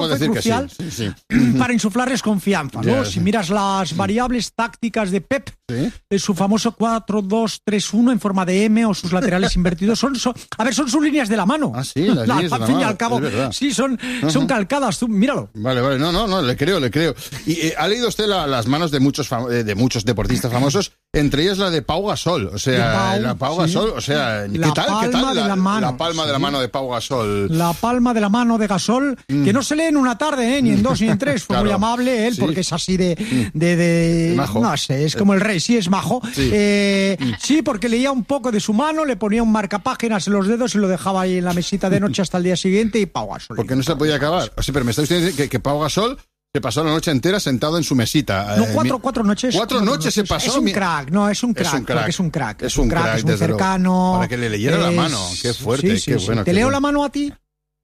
fue crucial para insuflarles confianza, ¿no? Si miras las variables tácticas de Pep, su famoso 4-2-3-1 en forma de M o sus laterales invertidos, son sus líneas de la mano. Ah, sí, las líneas de la mano. Al fin y al cabo, sí, son calcadas, tú, míralo. Vale, no, le creo. Y ha leído usted las manos de muchos deportistas famosos, entre ellas la de Pau Gasol, o sea, la Pau Gasol, o sea, ¿qué tal la palma de la mano de Pau Gasol? La palma de la mano de Gasol, que no se lee en una tarde, ni en dos ni en tres, fue muy amable él, porque es así de majo. No sé, es como el rey, sí, es majo. Sí, porque leía un poco de su mano, le ponía un marcapáginas en los dedos y lo dejaba ahí en la mesita de noche hasta el día siguiente y Pau Gasol. Porque no se podía acabar. O sea, pero me está usted diciendo que Pau Gasol se pasó la noche entera sentado en su mesita. No, cuatro noches. ¿Cuatro noches se pasó? Es un crack, es un crack. Es un cercano. Para que le leyera la mano. Qué fuerte, qué bueno. ¿Te leo la mano a ti?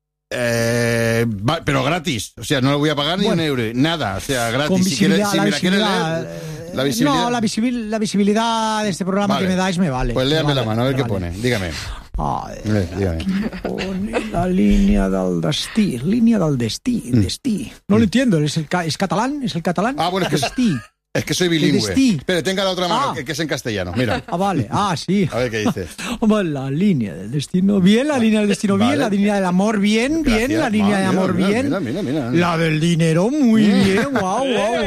Pero gratis. O sea, no le voy a pagar ni un euro. Nada, o sea, gratis. Con visibilidad, si me la quiere leer, la visibilidad. No, la visibilidad de este programa que me dais me vale. Pues léame la mano, a ver qué pone. Dígame. Dígame. Pone la línia del destí. Línia del destí. No lo entiendo. ¿Es catalán? ¿Es el catalán? Ah, bueno, es que soy bilingüe. Espere, tenga la otra mano, que es en castellano. Mira. Vale. Sí. A ver qué dice. La línea del destino. Bien, la línea del destino. Bien, la línea del amor. Bien, gracias. Bien, la línea de amor. Bien. Mira. La del dinero. Muy bien. Guau.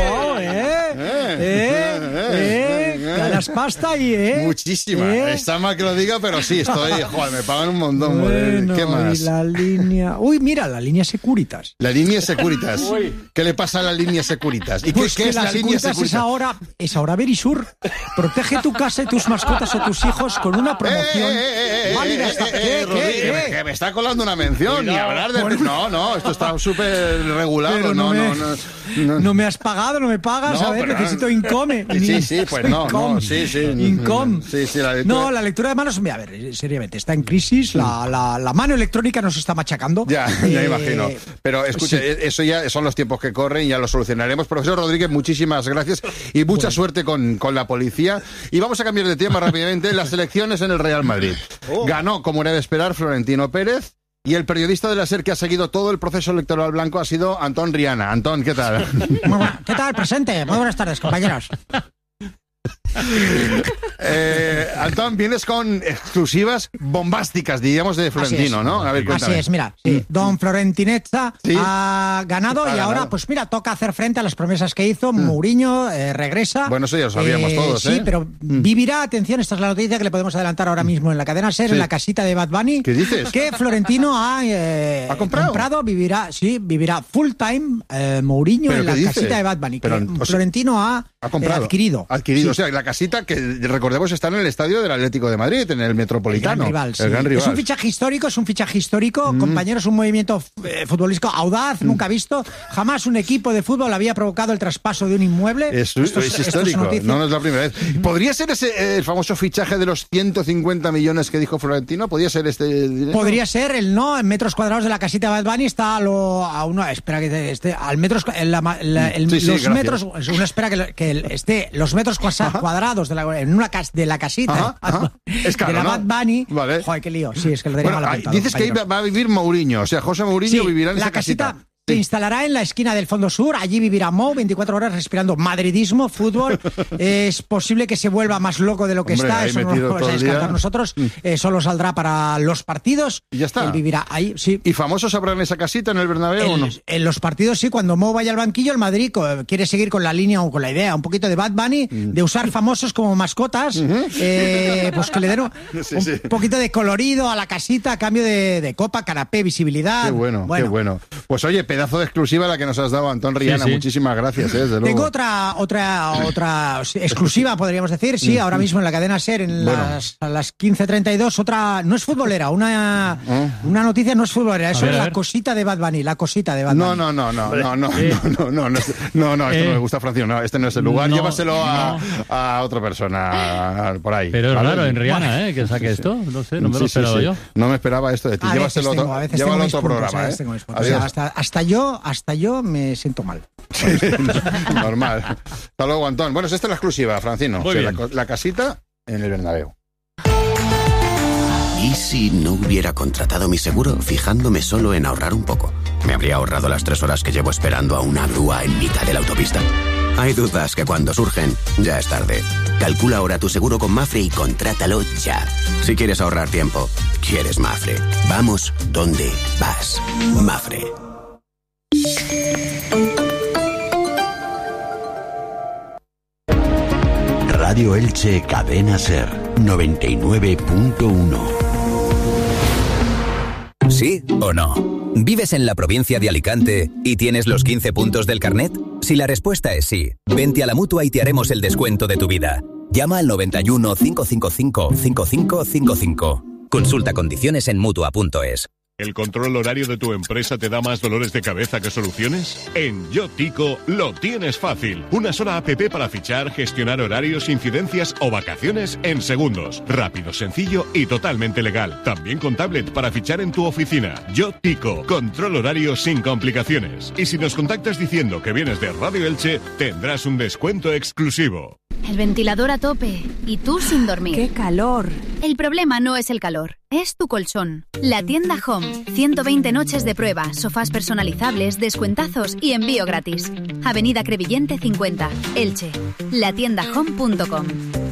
Ganas pasta y muchísima. Está mal que lo diga, pero sí, joder, me pagan un montón. Bueno, ¿qué más? Y la línea. Mira, la línea Securitas. La línea Securitas. ¿Qué le pasa a la línea Securitas? ¿Y pues qué es la línea Securitas? Es ahora Verisur. Protege tu casa y tus mascotas o tus hijos con una promoción válida hasta... Que me está colando una mención y hablar de... No, esto está súper regulado. No me has pagado, no me pagas, a ver, necesito Income. Sí, pues no, sí. Income. Sí, la lectura de manos, a ver, seriamente, está en crisis, la mano electrónica nos está machacando. Ya imagino. Pero escuche, eso ya son los tiempos que corren y ya lo solucionaremos. Profesor Rodríguez, muchísimas gracias y mucha suerte con la policía. Y vamos a cambiar de tema rápidamente. Las elecciones en el Real Madrid. Ganó, como era de esperar, Florentino Pérez. Y el periodista de la SER que ha seguido todo el proceso electoral blanco ha sido Antón Riana. Antón, ¿qué tal? ¿Qué tal, presente? Muy buenas tardes, compañeros. Antón, vienes con exclusivas bombásticas, diríamos, de Florentino, ¿no? A ver, cuéntame. Así es, mira, don Florentinezza ha ganado y ahora, pues mira, toca hacer frente a las promesas que hizo. Mourinho regresa. Bueno, eso ya lo sabíamos todos, Sí, pero vivirá, atención, esta es la noticia que le podemos adelantar ahora mismo en la cadena SER, en la casita de Bad Bunny. ¿Qué dices? Que Florentino ha comprado, vivirá full time Mourinho en la casita de Bad Bunny. Florentino ha adquirido. O sea, la casita que, recordemos, está en el estadio del Atlético de Madrid, en el Metropolitano. El gran rival. Es un fichaje histórico, compañeros, un movimiento futbolístico audaz, nunca visto. Jamás un equipo de fútbol había provocado el traspaso de un inmueble. Esto es histórico, no es la primera vez. ¿Podría ser el famoso fichaje de los 150 millones que dijo Florentino? ¿Podría ser este dinero? Podría ser, en metros cuadrados de la casita de Bad Bunny está al metros, los metros, uno espera que esté los metros cuadrados de la casita Es caro, de la Bad Bunny. Vale. Joder, qué lío. Sí, es que lo tenía mal apuntado. Dices que ahí va a vivir Mourinho, o sea, José Mourinho vivirá en esa casita. Se instalará en la esquina del Fondo Sur, allí vivirá Mo, 24 horas respirando madridismo, fútbol. Es posible que se vuelva más loco de lo que está, eso no lo vamos a descartar nosotros. Solo saldrá para los partidos. Y ya está. Él vivirá ahí, sí. ¿Y famosos habrán esa casita en el Bernabéu o no? En los partidos sí, cuando Mo vaya al banquillo, el Madrid quiere seguir con la línea o con la idea, un poquito de Bad Bunny, de usar famosos como mascotas, pues que le den un poquito de colorido a la casita a cambio de copa, canapé, visibilidad. Qué bueno. Pues oye, pedazo de exclusiva la que nos has dado, Antón Riana. Muchísimas gracias, desde luego. Tengo otra exclusiva, podríamos decir. Sí, ahora mismo en la cadena SER, a las 15:32, otra, no es futbolera, una noticia no es futbolera, eso es la cosita de Bad Bunny, la cosita de Bad Bunny. No, esto no me gusta, Francisco, no, este no es el lugar, llévaselo a otra persona por ahí. Pero es raro en Rihanna, que saque esto, no sé, no me lo esperaba yo. No me esperaba esto de ti, llévaselo a otro programa. Hasta yo me siento mal. Normal. Hasta luego, Antón. Bueno, esta es la exclusiva, Francino. La casita en el Bernabéu. ¿Y si no hubiera contratado mi seguro fijándome solo en ahorrar un poco? ¿Me habría ahorrado las 3 horas que llevo esperando a una grúa en mitad de la autopista? Hay dudas que cuando surgen, ya es tarde. Calcula ahora tu seguro con Mapfre y contrátalo ya. Si quieres ahorrar tiempo, quieres Mapfre. Vamos donde vas. Mapfre. Radio Elche Cadena Ser 99.1. ¿Sí o no? ¿Vives en la provincia de Alicante y tienes los 15 puntos del carnet? Si la respuesta es sí, vente a la Mutua y te haremos el descuento de tu vida. Llama al 91 555 5555. Consulta condiciones en Mutua.es. ¿El control horario de tu empresa te da más dolores de cabeza que soluciones? En YoTico lo tienes fácil. Una sola app para fichar, gestionar horarios, incidencias o vacaciones en segundos. Rápido, sencillo y totalmente legal. También con tablet para fichar en tu oficina. YoTico, control horario sin complicaciones. Y si nos contactas diciendo que vienes de Radio Elche, tendrás un descuento exclusivo. El ventilador a tope y tú sin dormir. ¡Qué calor! El problema no es el calor, es tu colchón. La tienda Home. 120 noches de prueba, sofás personalizables, descuentazos y envío gratis. Avenida Crevillente 50, Elche. Latiendahome.com.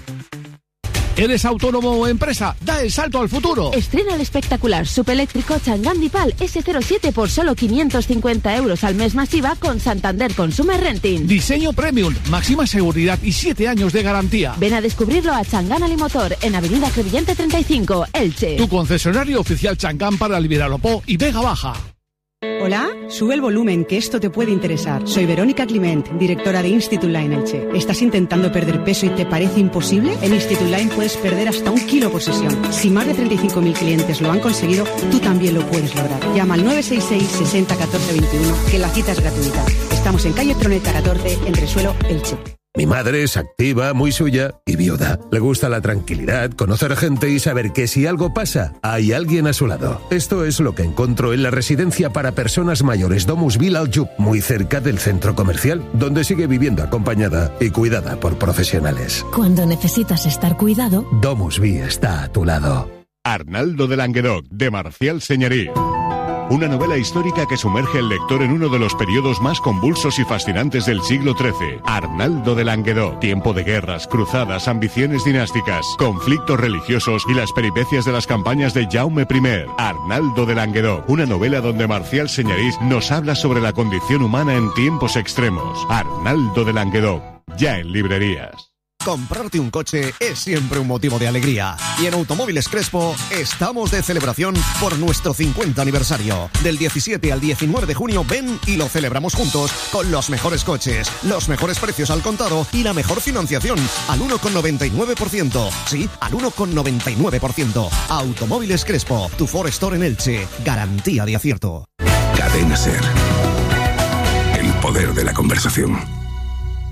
¿Eres autónomo o empresa? ¡Da el salto al futuro! Estrena el espectacular subeléctrico Chang'an Dipal S07 por solo 550 euros al mes masiva con Santander Consumer Renting. Diseño premium, máxima seguridad y 7 años de garantía. Ven a descubrirlo a Chang'an Alimotor en Avenida Crevillente 35, Elche. Tu concesionario oficial Chang'an para Liberalopó y Vega Baja. Hola, sube el volumen, que esto te puede interesar. Soy Verónica Climent, directora de Institute Line Elche. ¿Estás intentando perder peso y te parece imposible? En Institute Line puedes perder hasta 1 kilo por sesión. Si más de 35.000 clientes lo han conseguido, tú también lo puedes lograr. Llama al 966 60 14 21, que la cita es gratuita. Estamos en calle Troneta 14, en Resuelo, Elche. Mi madre es activa, muy suya y viuda. Le gusta la tranquilidad, conocer gente y saber que si algo pasa, hay alguien a su lado. Esto es lo que encontró en la residencia para personas mayores Domusville Aljub, muy cerca del centro comercial, donde sigue viviendo acompañada y cuidada por profesionales. Cuando necesitas estar cuidado, Domusville está a tu lado. Arnaldo de Languedoc, de Marcial Señerí. Una novela histórica que sumerge al lector en uno de los periodos más convulsos y fascinantes del siglo XIII. Arnaldo de Languedoc. Tiempo de guerras, cruzadas, ambiciones dinásticas, conflictos religiosos y las peripecias de las campañas de Jaume I. Arnaldo de Languedoc. Una novela donde Marcial Señerís nos habla sobre la condición humana en tiempos extremos. Arnaldo de Languedoc. Ya en librerías. Comprarte un coche es siempre un motivo de alegría. Y en Automóviles Crespo estamos de celebración por nuestro 50 aniversario. Del 17 al 19 de junio ven y lo celebramos juntos con los mejores coches, los mejores precios al contado y la mejor financiación al 1,99%. Sí, al 1,99%. Automóviles Crespo, tu Ford Store en Elche. Garantía de acierto. Cadena Ser. El poder de la conversación.